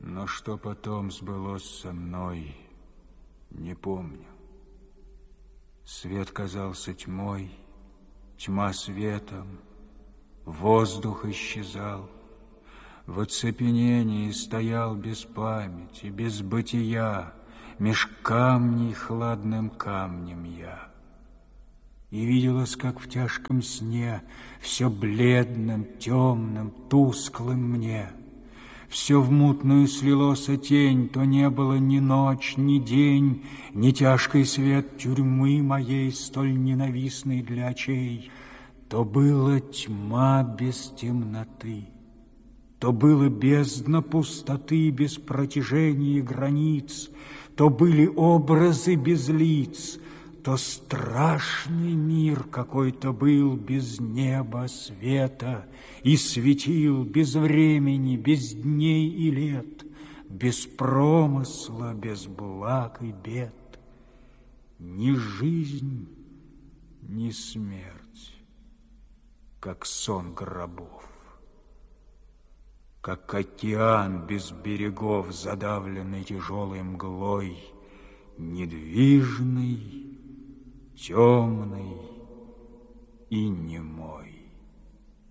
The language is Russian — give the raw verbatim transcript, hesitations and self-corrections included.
Но что потом сбылось со мной, не помню. Свет казался тьмой, тьма светом, воздух исчезал. В оцепенении стоял без памяти, без бытия, меж камней хладным камнем я. И виделось, как в тяжком сне, все бледным, темным, тусклым мне. Все в мутную слилось тень, то не было ни ночь, ни день, ни тяжкий свет тюрьмы моей, столь ненавистной для очей. То была тьма без темноты, то было бездна пустоты без протяжения границ, то были образы без лиц, то страшный мир какой-то был без неба, света, и светил без времени, без дней и лет, без промысла, без благ и бед. Ни жизнь, ни смерть, как сон гробов, как океан без берегов, задавленный тяжелой мглой, недвижный, темный и немой.